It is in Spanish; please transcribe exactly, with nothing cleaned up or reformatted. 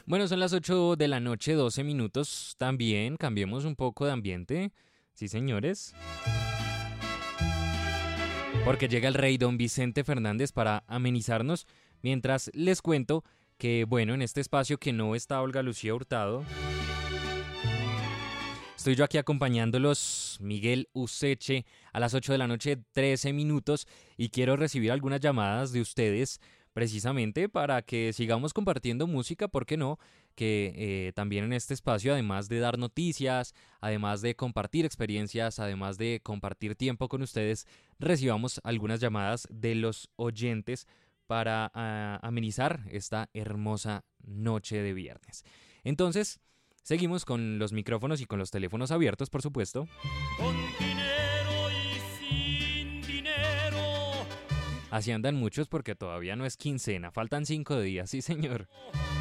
Bueno, son las ocho de la noche, doce minutos. También cambiemos un poco de ambiente. Sí, señores. Porque llega el rey don Vicente Fernández para amenizarnos. Mientras les cuento que, bueno, en este espacio que no está Olga Lucía Hurtado, estoy yo aquí acompañándolos, Miguel Useche, a las ocho de la noche, trece minutos, y quiero recibir algunas llamadas de ustedes precisamente para que sigamos compartiendo música, ¿por qué no? Que eh, también en este espacio, además de dar noticias, además de compartir experiencias, además de compartir tiempo con ustedes, recibamos algunas llamadas de los oyentes para uh, amenizar esta hermosa noche de viernes. Entonces, seguimos con los micrófonos y con los teléfonos abiertos, por supuesto. Con dinero y sin dinero. Así andan muchos porque todavía no es quincena, faltan cinco días, sí señor.